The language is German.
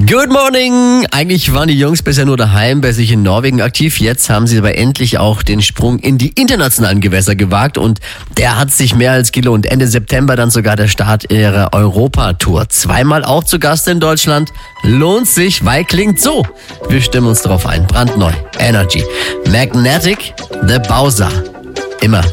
Good morning! Eigentlich waren die Jungs bisher nur daheim bei sich in Norwegen aktiv. Jetzt haben sie aber endlich auch den Sprung in die internationalen Gewässer gewagt und der hat sich mehr als gelohnt. Ende September dann sogar der Start ihrer Europatour. Zweimal auch zu Gast in Deutschland. Lohnt sich, weil klingt so. Wir stimmen uns darauf ein. Brandneu. Energy. Magnetic. The Bowser. Immer